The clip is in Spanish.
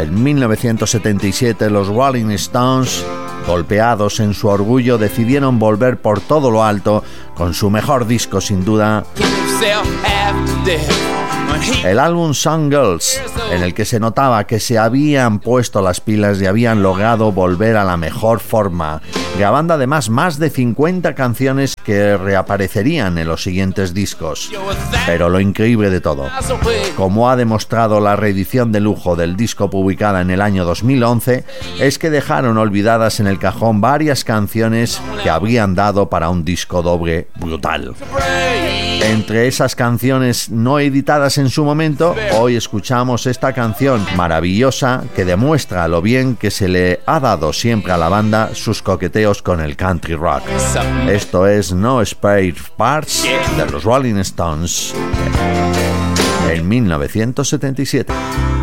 En 1977 los Rolling Stones, golpeados en su orgullo, decidieron volver por todo lo alto con su mejor disco sin duda, el álbum Some Girls, en el que se notaba que se habían puesto las pilas y habían logrado volver a la mejor forma, grabando además más de 50 canciones que reaparecerían en los siguientes discos. Pero lo increíble de todo, como ha demostrado la reedición de lujo del disco publicada en el año 2011, es que dejaron olvidadas en el cajón varias canciones que habrían dado para un disco doble brutal. Entre esas canciones no editadas en su momento, hoy escuchamos esta canción maravillosa que demuestra lo bien que se le ha dado siempre a la banda sus coqueteos con el country rock. Esto es No Spare Parts de los Rolling Stones en 1977.